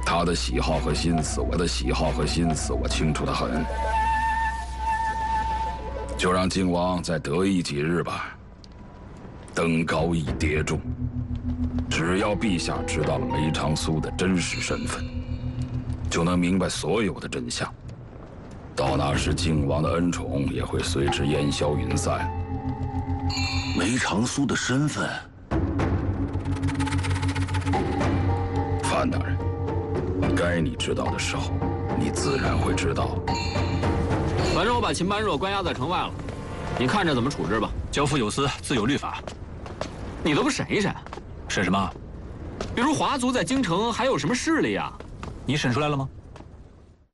他的喜好和心思，我的喜好和心思，我清楚得很。就让靖王再得意几日吧，登高一跌重。只要陛下知道了梅长苏的真实身份，就能明白所有的真相。到那时，靖王的恩宠也会随之烟消云散。 梅长苏的身份， 范大人，该你知道的时候，你自然会知道。 反正我把秦般若关押在城外了，你看着怎么处置吧。 教父有司，自有律法。 你都不审一审？ 审什么？ 比如华族在京城还有什么势力啊？ 你审出来了吗？